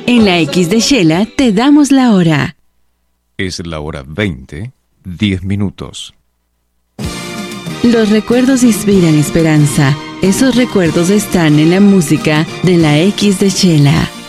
En la X de Shela te damos la hora. Es la hora 20, 10 minutos. Los recuerdos inspiran esperanza. Esos recuerdos están en la música de la X de Shela.